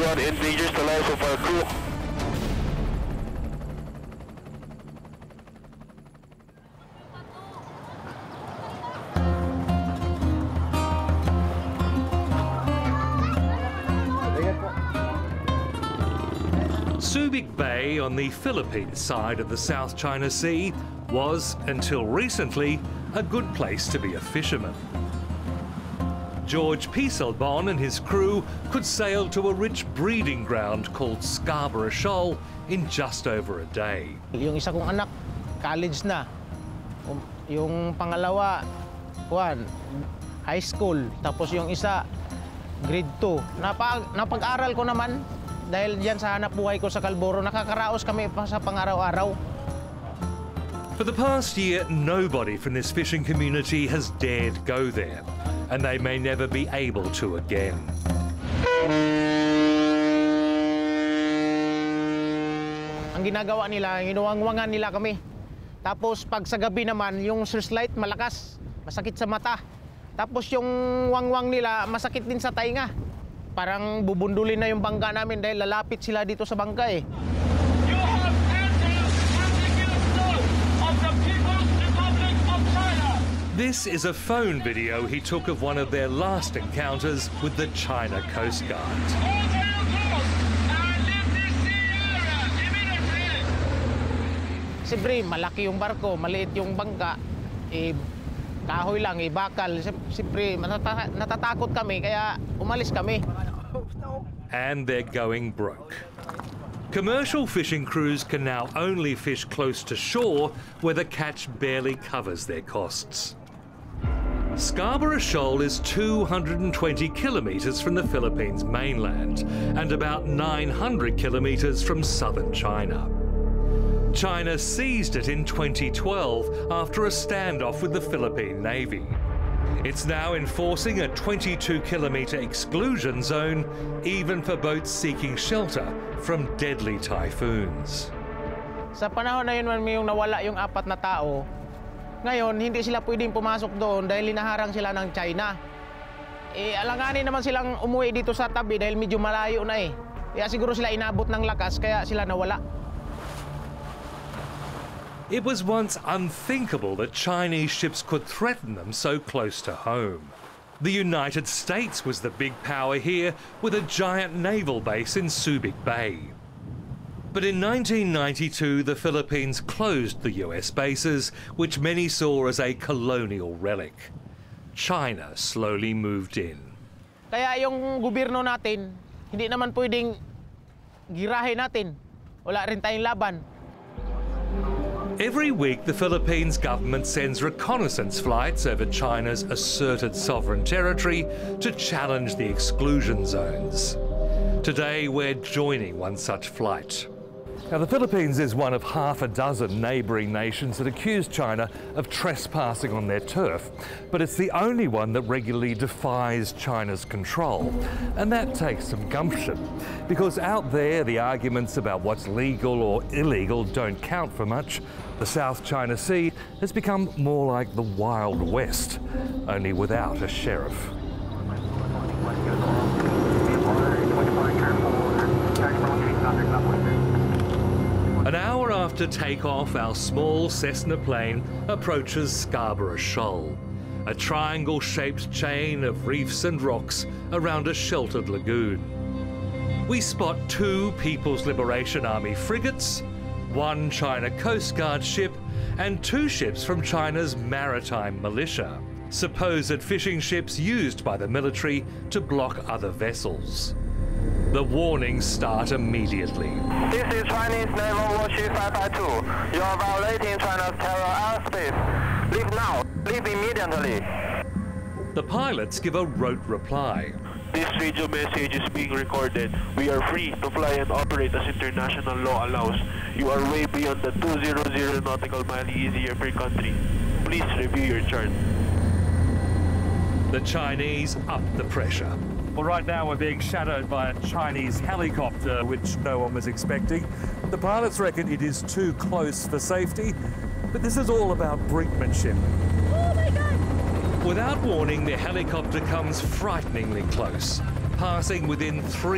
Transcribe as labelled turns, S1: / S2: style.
S1: situation endangers the lives of our crew.
S2: Subic Bay on the Philippine side of the South China Sea was, until recently, a good place to be a fisherman. George Pieselbon and his crew could sail to a rich breeding ground called Scarborough Shoal in just over a day.
S3: Yung isa kong anak, college na. Yung pangalawa, high school. Tapos yung isa, grade 2. Napag-aral ko naman dahil diyan sa hanap buhay ko sa Scarborough. Nakakaraos kami pa sa pang-araw-araw.
S2: For the past year, nobody from this fishing community has dared go there, and they may never be able to again.
S3: Ang ginagawa nila, hinuwangwangan nila kami. Tapos pag sa gabi naman, yung searchlight malakas, masakit sa mata. Tapos yung wangwang nila, masakit din sa tainga. Parang bubundulin na yung bangka namin dahil lalapit sila dito sa bangka eh.
S2: This is a phone video he took of one of their last encounters with the China Coast Guard.
S3: Siyempre, malaki yung barko, maliit yung bangka, kahoy lang, bakal. Siyempre, natatakot kami, kaya umalis kami.
S2: And they're going broke. Commercial fishing crews can now only fish close to shore where the catch barely covers their costs. Scarborough Shoal is 220 kilometres from the Philippines mainland and about 900 kilometres from southern China. China seized it in 2012 after a standoff with the Philippine Navy. It's now enforcing a 22-kilometre exclusion zone even for boats seeking shelter from deadly typhoons.
S3: Sa panahon na yun, yung nawala yung 4 na tao, ngayon hindi sila pwedeng pumasok doon dahil linaharang sila ng China. Alanganin naman silang umuwi dito sa tabi dahil medyo malayo na eh. Kaya siguro sila inabot ng lakas kaya sila nawala.
S2: It was once unthinkable that Chinese ships could threaten them so close to home. The United States was the big power here with a giant naval base in Subic Bay. But in 1992, the Philippines closed the US bases, which many saw as a colonial relic. China slowly moved in.
S3: Kaya yung gobyerno natin, hindi naman pwedeng girahin natin. Wala rin tayong laban.
S2: Every week, the Philippines government sends reconnaissance flights over China's asserted sovereign territory to challenge the exclusion zones. Today, we're joining one such flight. Now, the Philippines is one of half a dozen neighbouring nations that accuse China of trespassing on their turf, but it's the only one that regularly defies China's control. And that takes some gumption, because out there, the arguments about what's legal or illegal don't count for much. The South China Sea has become more like the Wild West, only without a sheriff. An hour after takeoff, our small Cessna plane approaches Scarborough Shoal, a triangle-shaped chain of reefs and rocks around a sheltered lagoon. We spot 2 People's Liberation Army frigates, 1 China Coast Guard ship, and 2 ships from China's maritime militia, supposed fishing ships used by the military to block other vessels. The warnings start immediately.
S1: This is Chinese Naval Warship 552. You are violating China's terror airspace. Leave now. Leave immediately.
S2: The pilots give a rote reply.
S1: This radio message is being recorded. We are free to fly and operate as international law allows. You are way beyond the 200 nautical mile easier per country. Please review your chart.
S2: The Chinese up the pressure. Well, right now we're being shadowed by a Chinese helicopter, which no one was expecting. The pilots reckon it is too close for safety, but this is all about brinkmanship.
S4: Oh my God!
S2: Without warning, the helicopter comes frighteningly close, passing within 3